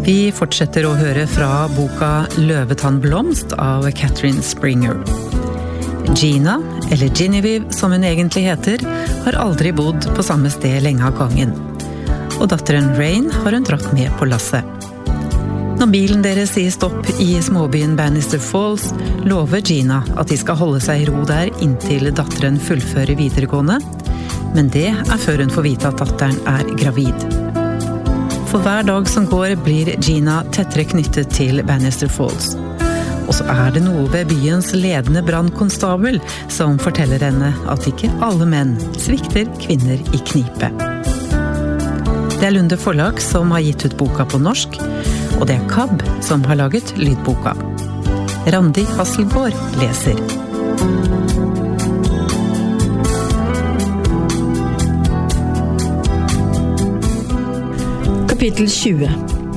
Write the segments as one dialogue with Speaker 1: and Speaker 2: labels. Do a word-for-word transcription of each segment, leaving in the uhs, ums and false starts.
Speaker 1: Vi fortsetter å høre fra boka Løvetannblomst av Catherine Springer. Gina, eller Genevieve som hun egentlig heter, har aldri bodd på samme sted lenge av gangen. Og datteren Rain har hun dratt med på lasset. Når bilen deres sier stopp i småbyen Bannister Falls, lover Gina at de skal holde seg i ro der inntil datteren fullfører videregående, men det er før hun får vite at datteren er gravid. For hver dag som går blir Gina tettere knyttet til Bannister Falls. Og så er det noe ved byens ledende brandkonstabel som forteller henne at ikke alle menn svikter kvinner i knipe. Det er Lunde Forlag som har gitt ut boka på norsk, og det er K A B som har laget lydboka. Randi Hasselgaard leser.
Speaker 2: Kapittel tjue.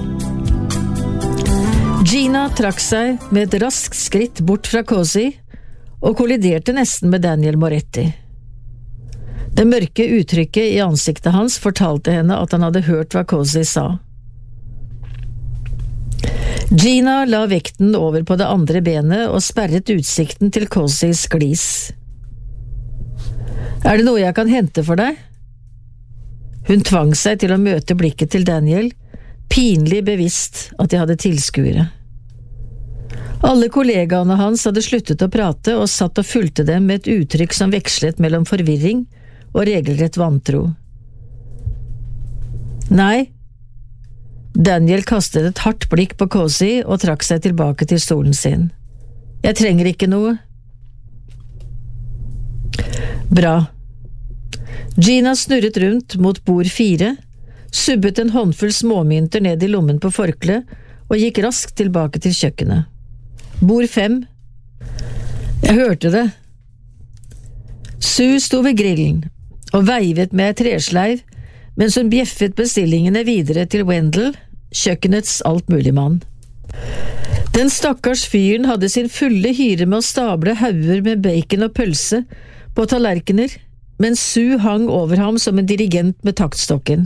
Speaker 2: Gina trakk seg med et raskt skritt bort fra Cozy og kolliderte nesten med Daniel Moretti. Det mørke uttrykket i ansiktet hans fortalte henne at han hadde hørt hva Cozy sa. Gina la vekten over på det andre benet og sperret utsikten til Cozys glis. Er det noe jeg kan hente for deg? Hun tvang seg til å møte blikket til Daniel, pinlig bevisst at de hadde tilskuere. Alle kollegaene hans hadde sluttet å prate og satt og fulgte dem med et uttrykk som vekslet mellom forvirring og regelrett vantro. Nei. Daniel kastet et hardt blikk på Cozy og trakk seg tilbake til stolen sin. Jeg trenger ikke noe. Bra. Gina snurret rundt mot bord fire, subbet en håndfull småmynter ned i lommen på forkle og gikk raskt tilbake til kjøkkenet. Bord fem. Jeg hørte det. Sue sto ved grillen og veivet med et tresleiv mens hun bjeffet bestillingene videre til Wendell, kjøkkenets altmuligmann. Den stakkars fyren hadde sin fulle hyre med å stable hauger med bacon og pølse på tallerkener, mens Sue hang over ham som en dirigent med taktstokken.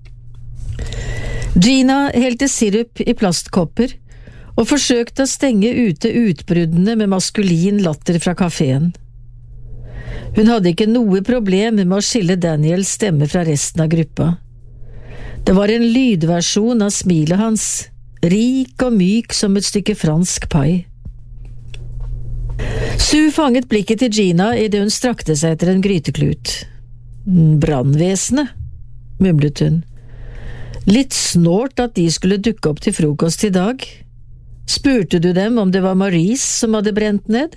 Speaker 2: Gina helte sirup i plastkopper og forsøkte å stenge ute utbruddene med maskulin latter fra kaféen. Hun hadde ikke noe problem med å skille Daniels stemme fra resten av gruppa. Det var en lydversjon av smilet hans, rik og myk som et stykke fransk pai. Sue fanget blikket til Gina i det hun strakte seg etter en gryteklut. Brannvesenet, mumlet hun. Litt snålt at de skulle dukke opp til frokost i dag. Spurte du dem om det var Maurice som hadde brent ned?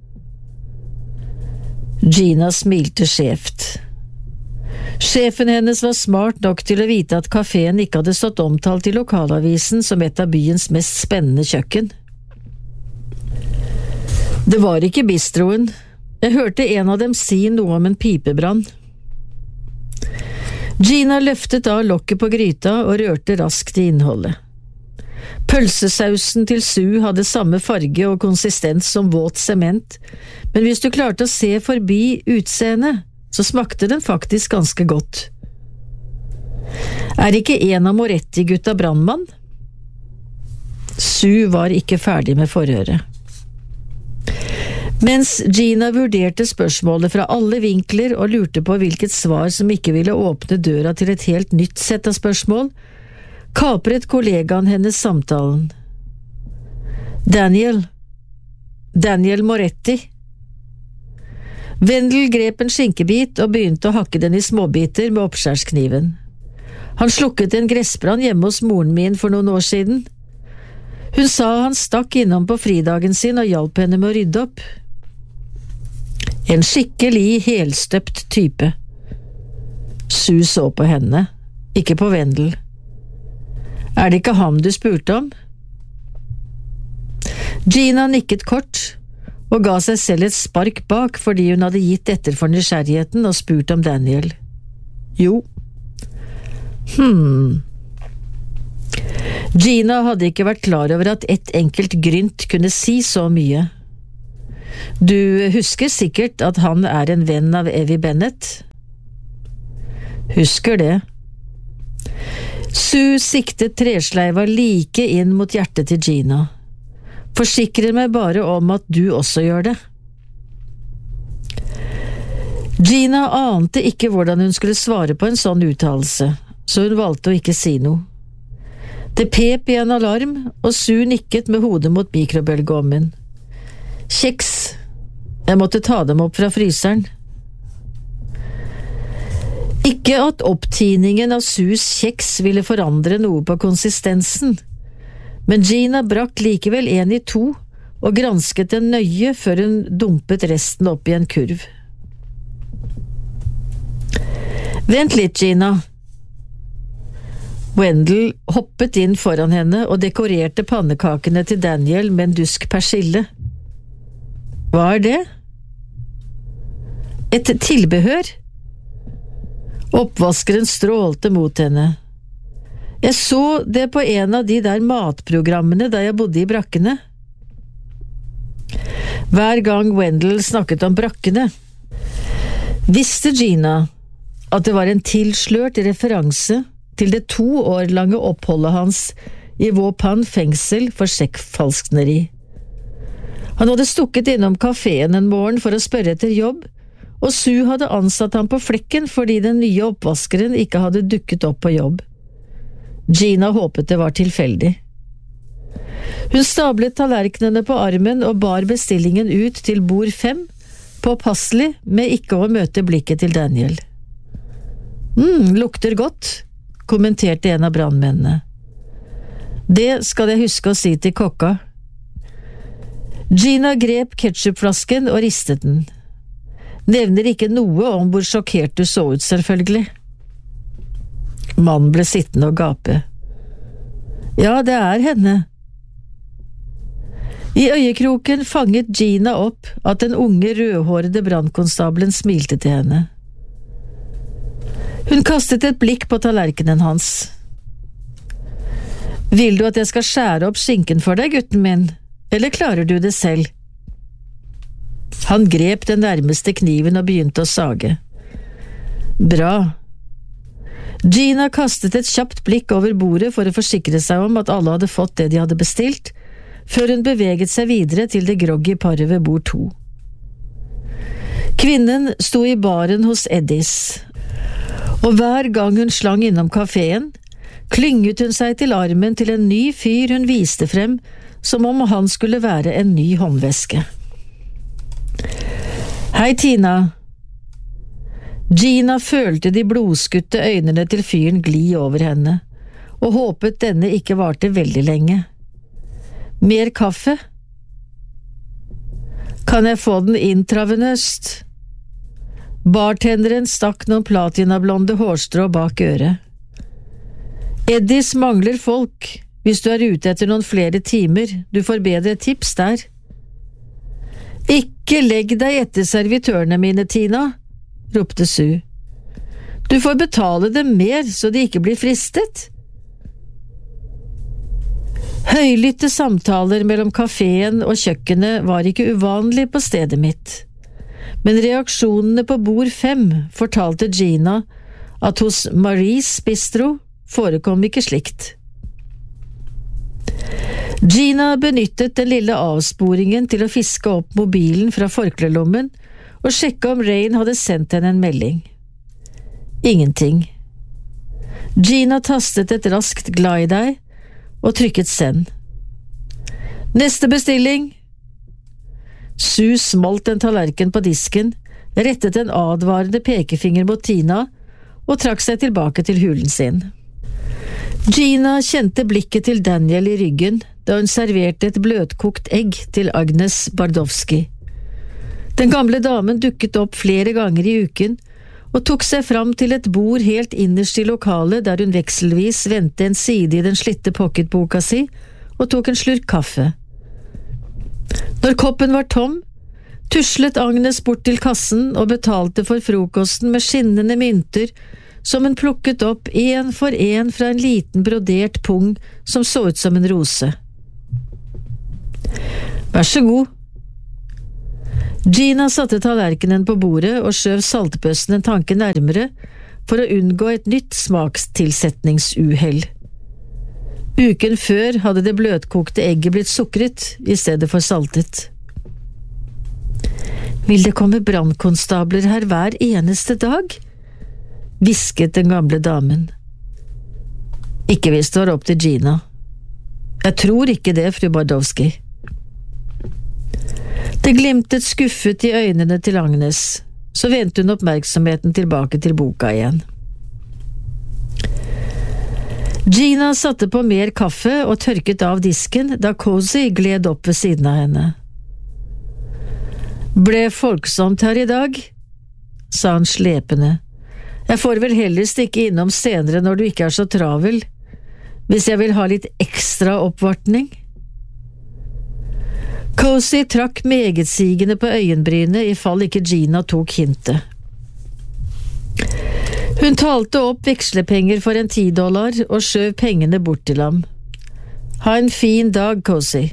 Speaker 2: Gina smilte skjevt. Sjefen hennes var smart nok til å vite at kaféen ikke hadde stått omtalt i lokalavisen som et av byens mest spennende kjøkken. Det var ikke bistroen. Jeg hørte en av dem si noe om en pipebrann. Gina løftet av lokket på gryta og rørte raskt i innholdet. Pølsesausen til Sue hadde samme farge og konsistens som våt sement, men hvis du klarte å se forbi utseendet, så smakte den faktisk ganske godt. Er ikke en av Moretti-gutta brannmann? Sue var ikke ferdig med forhøret. Mens Gina vurderte spørsmålet fra alle vinkler og lurte på hvilket svar som ikke ville åpne døra til et helt nytt sett av spørsmål, kapret kollegaen hennes samtalen. Daniel. Daniel Moretti. Wendell grep en skinkebit og begynte å hakke den i småbiter med oppskjærskniven. Han slukket en gressbrann hjemme hos moren min for noen år siden. Hun sa han stakk innom på fridagen sin og hjalp henne med å rydde opp. En skikkelig helstøpt type. Sue så på henne, ikke på Wendell. Er det ikke ham du spurte om? Gina nikket kort og ga seg selv et spark bak fordi hun hadde gitt etter for nysgjerrigheten og spurt om Daniel. Jo. Hmm. Gina hadde ikke vært klar over at ett enkelt grynt kunne si så mye. Du husker sikkert at han er en venn av Evie Bennett? Husker det. Sue siktet tresleiva like inn mot hjertet til Gina. Forsikrer meg bare om at du også gjør det. Gina ante ikke hvordan hun skulle svare på en sånn uttalelse, så hun valgte å ikke si noe. Det pep i en alarm, og Sue nikket med hodet mot mikrobølgeovnen. Kjeks. Jeg måtte ta dem opp fra fryseren. Ikke at opptiningen av Sues kjeks ville forandre noe på konsistensen, men Gina brakk likevel en i to og gransket den nøye før hun dumpet resten opp i en kurv. Vent litt, Gina. Wendell hoppet inn foran henne og dekorerte pannekakene til Daniel med en dusk persille. Hva er det? Et tilbehør? Oppvaskeren strålte mot henne. Jeg så det på en av de der matprogrammene da jeg bodde i brakkene. Hver gang Wendell snakket om brakkene, visste Gina at det var en tilslørt referanse til det to år lange oppholdet hans i Våpan fengsel for sjekkfalskneri. Han hadde stukket innom kaféen en morgen for å spørre etter jobb, og Sue hadde ansatt ham på flekken fordi den nye oppvaskeren ikke hadde dukket opp på jobb. Gina håpet det var tilfeldig. Hun stablet tallerkenene på armen og bar bestillingen ut til bord fem, påpasselig med ikke å møte blikket til Daniel. «Mm, lukter godt», kommenterte en av brannmennene. «Det skal jeg huske å si til kokka». Gina grep ketchupflasken og ristet den. Nevner ikke noe om hvor sjokkert du så ut, selvfølgelig. Mannen ble sittende og gape. Ja, det er henne. I øyekroken fanget Gina opp at den unge rødhårede brannkonstabelen smilte til henne. Hun kastet et blikk på tallerkenen hans. Vil du at jeg skal skjære opp skinken for deg, gutten min, eller klarer du det selv? Han grep den nærmeste kniven og begynte å sage. Bra. Gina kastet et kjapt blikk over bordet for å forsikre seg om at alle hadde fått det de hadde bestilt, før hun beveget seg videre til det groggy paret ved bord to. Kvinnen sto i baren hos Eddies, og hver gang hun slang innom kaféen, klynget hun seg til armen til en ny fyr hun viste frem, som om han skulle være en ny håndveske. Hei, Tina. Gina følte de blodskutte øynene til fyren gli over henne, og håpet denne ikke varte veldig lenge. Mer kaffe? Kan jeg få den intravenøst? Bartenderen stakk noen platinablonde hårstrå bak øret. Eddies mangler folk, hvis du er ute etter noen flere timer, du får bedre tips der. Ikke legg deg etter servitørene mine, Tina, ropte Sue. Du får betale dem mer, så de ikke blir fristet. Høylytte samtaler mellom kaféen og kjøkkenet var ikke uvanlig på stedet mitt, men reaksjonene på bord fem fortalte Gina at hos Maries bistro forekom ikke slikt. Gina benyttet den lille avsporingen til å fiske opp mobilen fra forklelommen og sjekke om Rain hadde sendt henne en melding. Ingenting. Gina tastet et raskt glad i deg og trykket send. Neste bestilling! Sue smalt en tallerken på disken, rettet en advarende pekefinger mot Tina og trakk seg tilbake til hulen sin. Gina kjente blikket til Daniel i ryggen da hun serverte et bløtkokt egg til Agnes Bardowski. Den gamle damen dukket opp flere ganger i uken og tok seg fram til et bord helt innerst i lokalet der hun vekselvis vendte en side i den slitte pocketboka si og tok en slurk kaffe. Når koppen var tom, tuslet Agnes bort til kassen og betalte for frokosten med skinnende mynter som hun plukket opp en for en fra en liten brodert pung som så ut som en rose. Vær så god. Gina satte tallerkenen på bordet og skjøv saltbøssen en tanke nærmere, for å unngå et nytt smakstilsetningsuhell. Uken før hadde det bløtkokte egget blitt sukret i stedet for saltet. «Vil det komme brannkonstabler her hver eneste dag?» hvisket den gamle damen. «Ikke hvis det var opp til Gina. Jeg tror ikke det, fru Bardowski.» Det glimtet skuffet i øynene til Agnes, så vendte hun oppmerksomheten tilbake til boka igjen. Gina satte på mer kaffe og tørket av disken da Cozy gled opp ved siden av henne. «Ble folksomt her i dag?» sa han slepende. «Jeg får vel heller stikke innom senere når du ikke er så travel, hvis jeg vil ha litt ekstra oppvartning?» Cozy trakk megetsigende på øyenbrynet i fall ikke Gina tok hintet. Hun talte opp vekslepenger for en ti dollar og skjøv pengene bort til ham. «Ha en fin dag, Cozy.»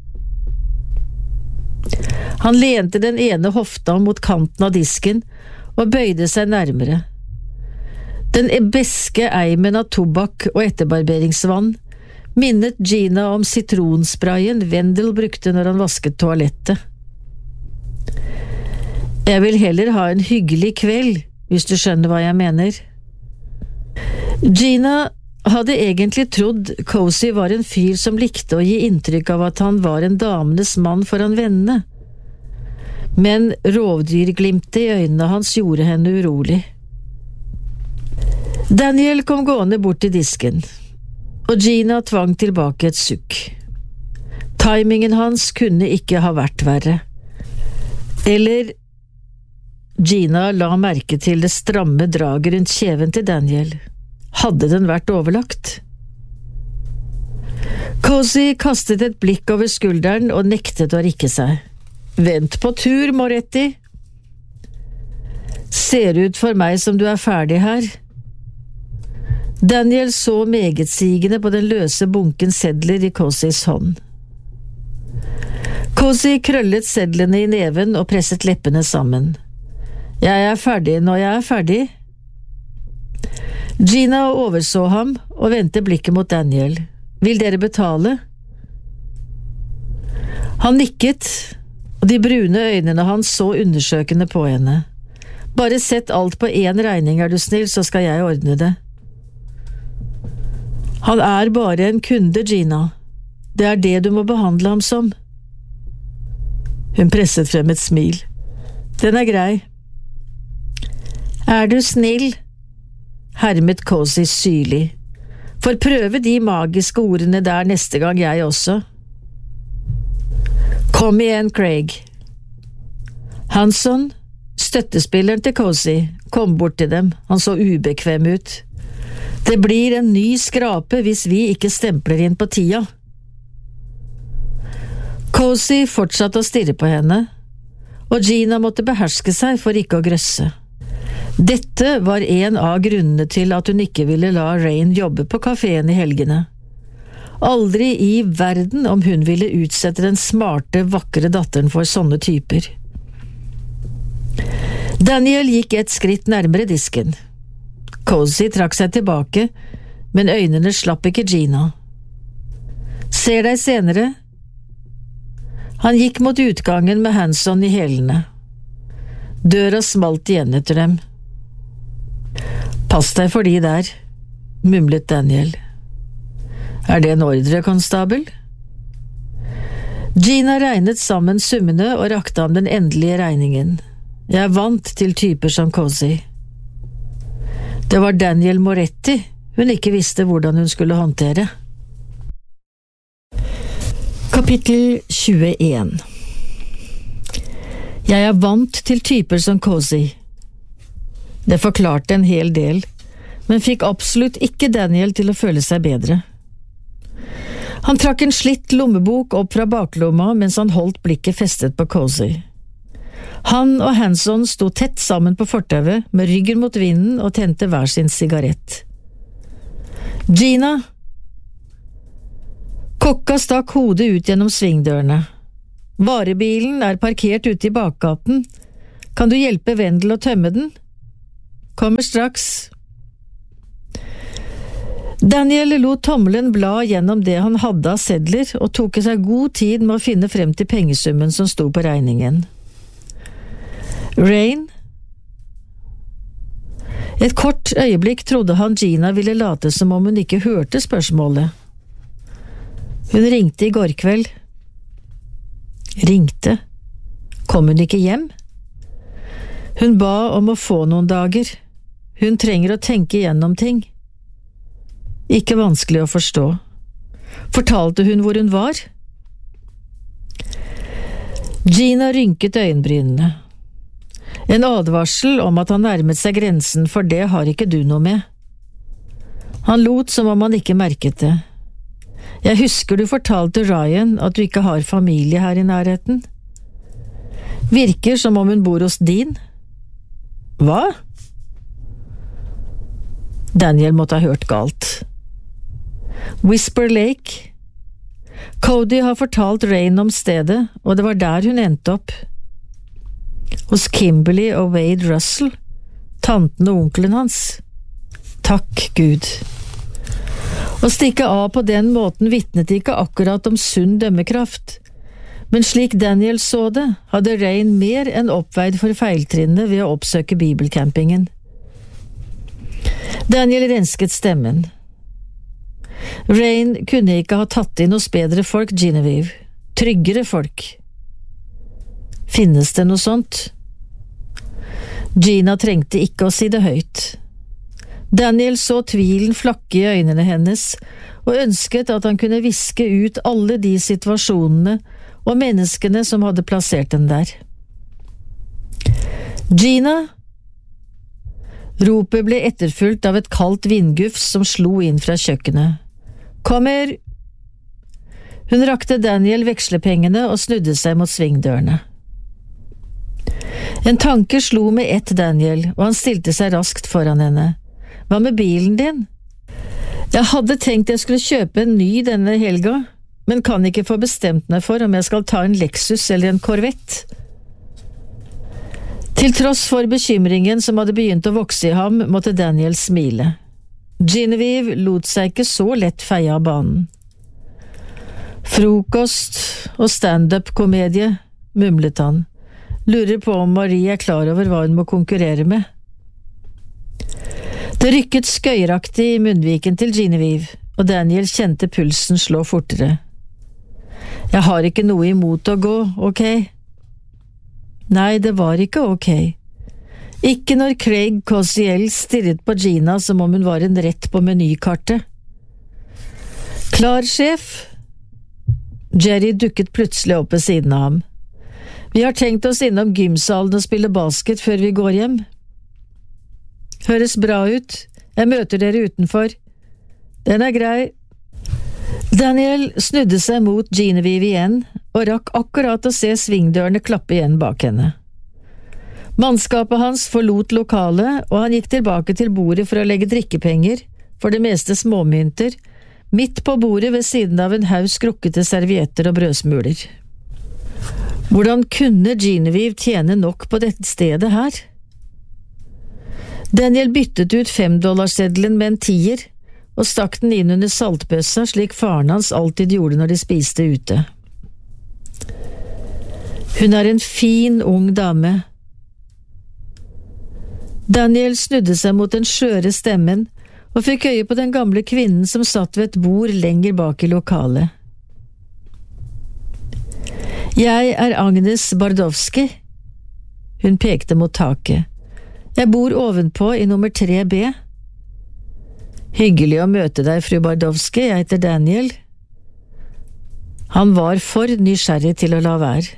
Speaker 2: Han lente den ene hofta mot kanten av disken og bøyde seg nærmere. Den beske eimen av tobakk og etterbarberingsvann minnet Gina om sitronsprayen Wendell brukte når han vasket toalettet. «Jeg vil heller ha en hyggelig kveld, hvis du skjønner hva jeg mener.» Gina hadde egentlig trodd Cozy var en fyr som likte å gi inntrykk av at han var en damenes mann foran vennene, men rovdyrglimtet i øynene hans gjorde henne urolig. Daniel kom gående bort til disken, og Gina tvang tilbake et sukk. Timingen hans kunne ikke ha vært verre. Eller Gina la merke til det stramme draget rundt kjeven til Daniel. Hadde den vært overlagt? Cozy kastet et blikk over skulderen og nektet å rikke seg. «Vent på tur, Moretti!» «Ser ut for meg som du er ferdig her.» Daniel så megetsigende på den løse bunken sedler i Cozys hånd. Cozy krøllet sedlene i neven og presset leppene sammen. «Jeg er ferdig når jeg er ferdig.» Gina overså ham og vendte blikket mot Daniel. «Vil dere betale?» Han nikket, og de brune øynene hans så undersøkende på henne. «Bare sett alt på én regning, er du snill, så skal jeg ordne det.» «Han er bare en kunde, Gina. Det er det du må behandle ham som.» Hun presset frem et smil. «Den er grei.» «Er du snill?» hermet Cozy syrlig. «For prøve de magiske ordene der neste gang jeg også.» «Kom igjen, Craig.» Hanson, støttespilleren til Cozy, kom bort til dem. Han så ubekvem ut. «Det blir en ny skrape hvis vi ikke stempler inn på tida.» Cozy fortsatte å stirre på henne, og Gina måtte beherske seg for ikke å grøsse. Dette var en av grunnene til at hun ikke ville la Rain jobbe på kaféen i helgene. Aldri i verden om hun ville utsette den smarte, vakre datteren for sånne typer. Daniel gikk et skritt nærmere disken. Cozy trakk seg tilbake, men øynene slapp ikke Gina. «Ser deg senere.» Han gikk mot utgangen med Hanson i hælene. Døra smalt igjen etter dem. «Pass deg for de der», mumlet Daniel. «Er det en ordre, konstabel?» Gina regnet sammen summene og rakte ham den endelige regningen. «Jeg er vant til typer som Cozy.» Det var Daniel Moretti hun ikke visste hvordan hun skulle håndtere. Kapittel tjueen. Jeg er vant til typer som Cozy. Det forklarte en hel del, men fikk absolutt ikke Daniel til å føle seg bedre. Han trakk en slitt lommebok opp fra baklomma mens han holdt blikket festet på Cozy. Han og Hanson sto tett sammen på fortauet med ryggen mot vinden og tente hver sin sigarett. «Gina!» Kokka stakk hodet ut gjennom svingdørene. «Varebilen er parkert ute i bakgaten. Kan du hjelpe Wendell å tømme den?» «Kommer straks. Daniel lot tommelen bla gjennom det han hadde av sedler, og tok seg god tid med å finne frem til pengesummen som sto på regningen. Rain. Et kort øyeblikk trodde han Gina ville late som om hun ikke hørte spørsmålet. Hun ringte i går kveld. Ringte. Kom hun ikke hjem? Hun ba om å få noen dager. Hun trenger å tenke igjennom ting. Ikke vanskelig å forstå. Fortalte hun hvor hun var? Gina rynket øyenbrynene. En advarsel om at han nærmet seg grensen, for det har ikke du noe med. Han lot som om han ikke merket det. Jeg husker du fortalte Ryan at du ikke har familie her i nærheten. Virker som om hun bor hos din. Hva? Daniel måtte ha hørt galt. Whisper Lake. Cody har fortalt Rain om stedet, og det var der hun endte opp. Hos Kimberly og Wade Russell, tanten og onkelen hans. Takk Gud. Å stikke av på den måten vitnet ikke akkurat om sunn dømmekraft, men slik Daniel så det, hadde Rain mer enn oppveid for feiltrinnet ved å oppsøke bibelcampingen. Daniel rensket stemmen. Rain kunne ikke ha tatt inn hos bedre folk, Genevieve. Tryggere folk. Finnes det noe sånt? Gina trengte ikke å si det høyt. Daniel så tvilen flakke i øynene hennes, og ønsket at han kunne viske ut alle de situasjonene og menneskene som hadde plassert den der. Gina! Ropet ble etterfulgt av et kaldt vindgufs som slo inn fra kjøkkenet. Kommer! Hun rakte Daniel vekslepengene og snudde seg mot svingdørene. En tanke slo med ett Daniel, og han stilte seg raskt foran henne. Hva med bilen din? Jeg hadde tenkt jeg skulle kjøpe en ny denne helga, men kan ikke få bestemt meg for om jeg skal ta en Lexus eller en Corvette. Til tross for bekymringen som hadde begynt å vokse i ham, måtte Daniel smile. Genevieve lot seg ikke så lett feie av banen. Frokost og stand-up-komedie, mumlet han. Lurer på om Marie er klar over hva hun må konkurrere med. Det rykket skøyeraktig i munnviken til Genevieve, og Daniel kjente pulsen slå fortere. Jeg har ikke noe imot å gå, ok? Nei, det var ikke ok. Ikke når Craig Cosiel stirret på Gina som om hun var en rett på menykartet. Klar, sjef? Jerry dukket plutselig opp ved siden av ham. Vi har tenkt oss innom gymsalen og spille basket før vi går hjem. Høres bra ut. Jeg møter dere utenfor. Den er grei. Daniel snudde seg mot Genevieve igjen, og rakk akkurat å se svingdørene klappe igjen bak henne. Mannskapet hans forlot lokalet, og han gikk tilbake til bordet for å legge drikkepenger, for det meste småmynter, midt på bordet ved siden av en haug skrukkete servietter og brødsmuler. Hvordan kunne Genevieve tjene nok på dette stedet her? Daniel byttet ut femdollarseddelen med en tier, og stakk den inn under saltbøssa slik faren hans alltid gjorde når de spiste ute. Hun er en fin, ung dame. Daniel snudde seg mot den skjøre stemmen og fikk øye på den gamle kvinnen som satt ved et bord lenger bak i lokalet. Jeg er Agnes Bardowski. Hun pekte mot taket. Jeg bor ovenpå i nummer tre B. Hyggelig å møte deg, fru Bardowski, jeg heter Daniel. Han var for nysgjerrig til å la være.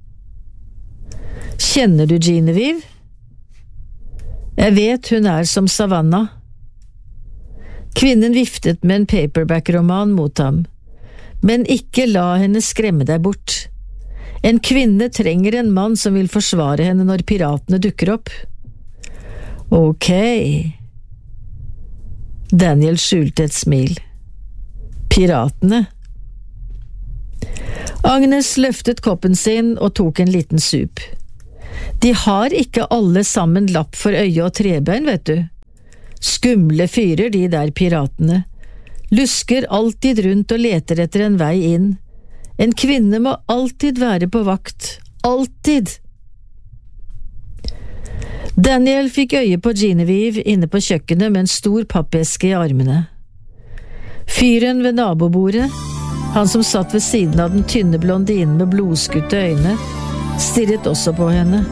Speaker 2: Kjenner du Genevieve? Jeg vet hun er som Savannah. Kvinnen viftet med en paperback-roman mot ham. Men ikke la henne skremme deg bort. En kvinne trenger en mann som vil forsvare henne når piratene dukker opp. Ok. Daniel skjulte et smil. Piratene. Agnes løftet koppen sin og tok en liten sup. De har ikke alle sammen lapp for øye og trebein, vet du. Skumle fyrer, de der piratene. lusker alltid rundt og leter etter en vei inn. En kvinne må alltid være på vakt. Alltid! Daniel fikk øye på Genevieve inne på kjøkkenet med en stor pappeske i armene. Fyren ved nabobordet, han som satt ved siden av den tynne blondinen med blodskutte øyne, stirret også på henne.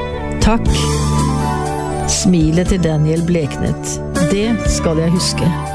Speaker 2: Takk. Smilet til Daniel bleknet. Det skal jeg huske.